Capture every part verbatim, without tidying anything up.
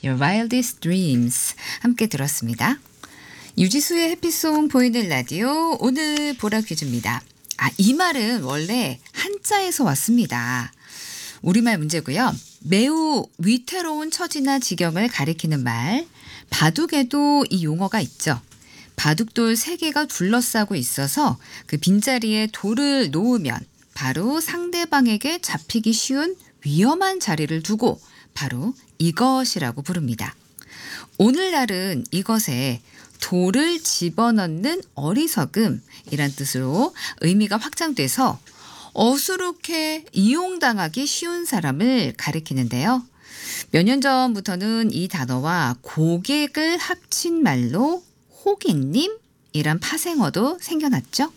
Your Wildest Dreams 함께 들었습니다. 유지수의 해피송 보이는 라디오 오늘 보라 퀴즈입니다. 아, 이 말은 원래 한자에서 왔습니다. 우리말 문제고요. 매우 위태로운 처지나 지경을 가리키는 말 바둑에도 이 용어가 있죠. 바둑돌 세 개가 둘러싸고 있어서 그 빈자리에 돌을 놓으면 바로 상대방에게 잡히기 쉬운 위험한 자리를 두고 바로 이것이라고 부릅니다. 오늘날은 이것에 돌을 집어넣는 어리석음이란 뜻으로 의미가 확장돼서 어수룩해 이용당하기 쉬운 사람을 가리키는데요. 몇 년 전부터는 이 단어와 고객을 합친 말로 호객님이란 파생어도 생겨났죠.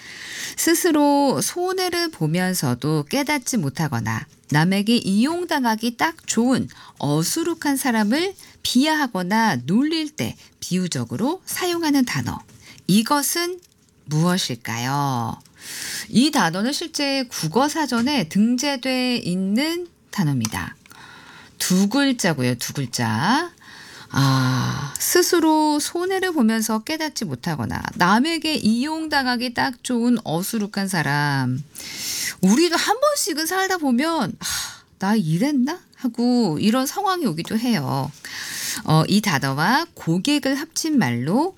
스스로 손해를 보면서도 깨닫지 못하거나 남에게 이용당하기 딱 좋은 어수룩한 사람을 비하하거나 놀릴 때 비유적으로 사용하는 단어. 이것은 무엇일까요? 이 단어는 실제 국어사전에 등재돼 있는 단어입니다. 두 글자고요. 두 글자. 아, 스스로 손해를 보면서 깨닫지 못하거나 남에게 이용당하기 딱 좋은 어수룩한 사람. 우리도 한 번씩은 살다 보면 아, 나 이랬나? 하고 이런 상황이 오기도 해요. 어, 이 단어와 고객을 합친 말로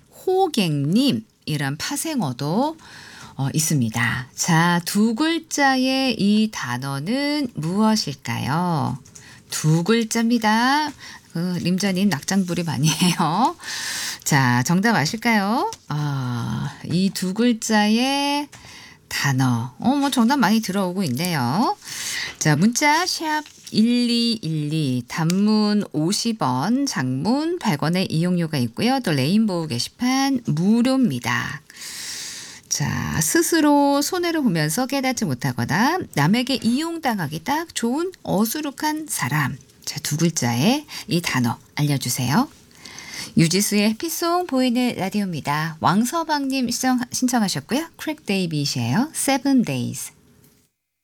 호객님이란 파생어도 어, 있습니다. 자, 두 글자의 이 단어는 무엇일까요? 두 글자입니다. 그 림자님 낙장불이 많이 해요. 자, 정답 아실까요? 아, 이 두 글자의 단어. 어, 뭐 정답 많이 들어오고 있네요. 자, 문자 샵 일이일이 단문 오십 원, 장문 백 원의 이용료가 있고요. 또 레인보우 게시판 무료입니다. 자, 스스로 손해를 보면서 깨닫지 못하거나 남에게 이용당하기 딱 좋은 어수룩한 사람. 자, 두 글자의 이 단어 알려주세요. 유지수의 해피송 보이는 라디오입니다. 왕서방님 신청, 신청하셨고요. 크랙 데이빗이에요. Seven Days.